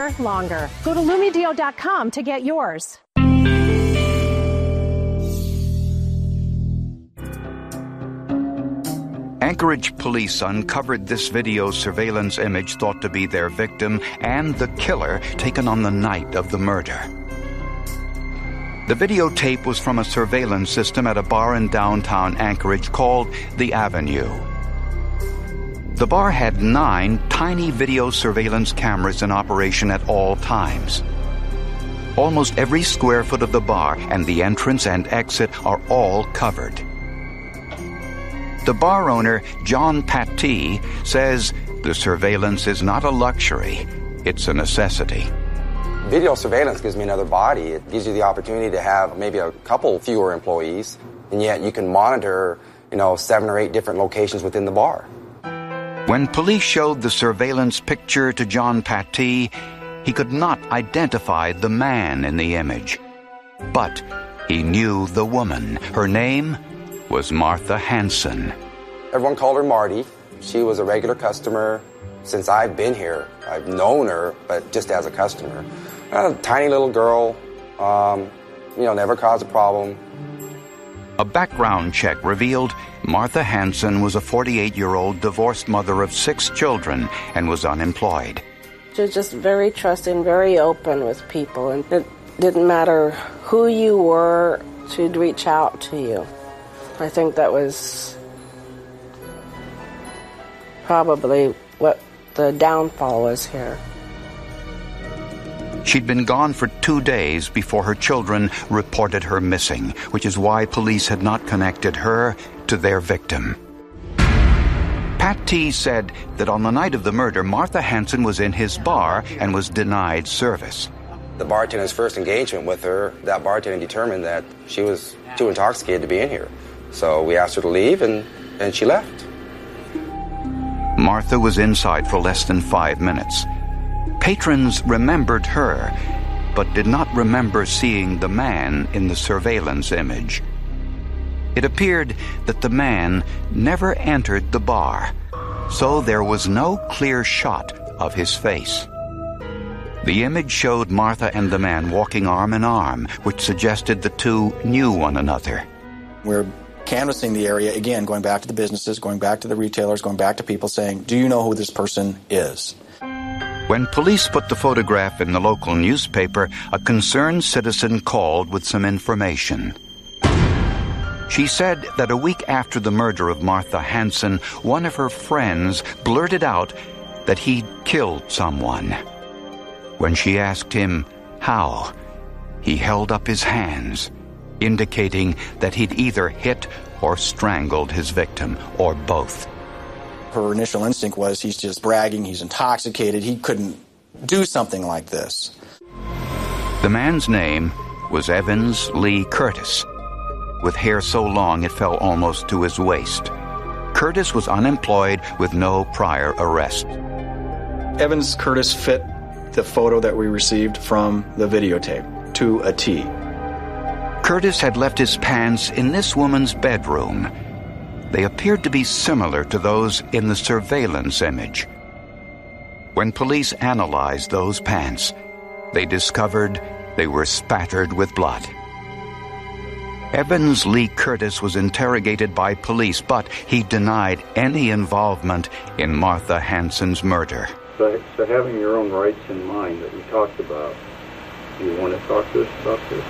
longer. Go to LumiDeo.com to get yours. Anchorage police uncovered this video surveillance image thought to be their victim and the killer taken on the night of the murder. The videotape was from a surveillance system at a bar in downtown Anchorage called The Avenue. The bar had 9 tiny video surveillance cameras in operation at all times. Almost every square foot of the bar and the entrance and exit are all covered. The bar owner, John Pattee, says the surveillance is not a luxury, it's a necessity. Video surveillance gives me another body. It gives you the opportunity to have maybe a couple fewer employees, and yet you can monitor, 7 or 8 different locations within the bar. When police showed the surveillance picture to John Pattee, he could not identify the man in the image. But he knew the woman. Her name was Martha Hanson. Everyone called her Marty. She was a regular customer since I've been here. I've known her, but just as a customer. A tiny little girl, never caused a problem. A background check revealed Martha Hanson was a 48-year-old divorced mother of 6 children and was unemployed. She was just very trusting, very open with people, and it didn't matter who you were, she'd reach out to you. I think that was probably what the downfall was here. She'd been gone for 2 days before her children reported her missing, which is why police had not connected her to their victim. Pattee said that on the night of the murder, Martha Hanson was in his bar and was denied service. The bartender's first engagement with her, that bartender determined that she was too intoxicated to be in here. So we asked her to leave, and she left. Martha was inside for less than 5 minutes. Patrons remembered her, but did not remember seeing the man in the surveillance image. It appeared that the man never entered the bar, so there was no clear shot of his face. The image showed Martha and the man walking arm in arm, which suggested the two knew one another. We're canvassing the area, again, going back to the businesses, going back to the retailers, going back to people saying, do you know who this person is? When police put the photograph in the local newspaper, a concerned citizen called with some information. She said that a week after the murder of Martha Hanson, one of her friends blurted out that he'd killed someone. When she asked him how, he held up his hands, indicating that he'd either hit or strangled his victim, or both. Her initial instinct was he's just bragging, he's intoxicated, he couldn't do something like this. The man's name was Evans Lee Curtis, with hair so long it fell almost to his waist. Curtis was unemployed with no prior arrest. Evans Curtis fit the photo that we received from the videotape to a T. Curtis had left his pants in this woman's bedroom. They appeared to be similar to those in the surveillance image. When police analyzed those pants, they discovered they were spattered with blood. Evans Lee Curtis was interrogated by police, but he denied any involvement in Martha Hanson's murder. So having your own rights in mind that we talked about, do you want to talk to us about this?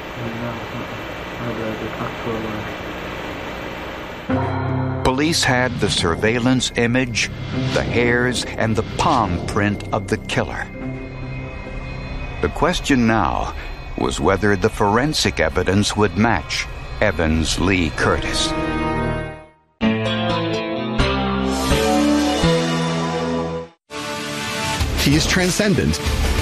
I'd rather talk to a lawyer. Police had the surveillance image, the hairs, and the palm print of the killer. The question now was whether the forensic evidence would match Evans Lee Curtis. He is transcendent,